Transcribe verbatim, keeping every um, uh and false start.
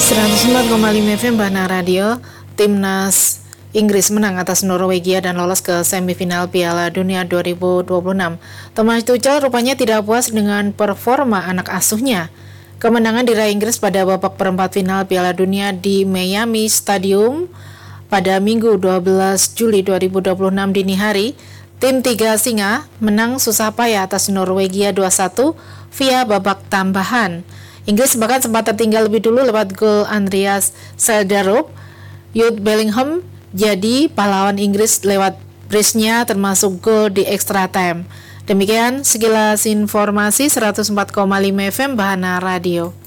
seratus empat koma lima F M Bahana Radio. Timnas Inggris menang atas Norwegia dan lolos ke semifinal Piala Dunia dua ribu dua puluh enam. Thomas Tuchel rupanya tidak puas dengan performa anak asuhnya. Kemenangan diraih Inggris pada babak perempat final Piala Dunia di Miami Stadium pada Minggu dua belas Juli dua ribu dua puluh enam dini hari. Tim Tiga Singa menang susah payah atas Norwegia dua satu via babak tambahan. Inggris bahkan sempat tertinggal lebih dulu lewat gol Andreas Selderup. Jude Bellingham jadi pahlawan Inggris lewat brace-nya termasuk gol di extra time. Demikian sekilas informasi seratus empat koma lima F M Bahana Radio.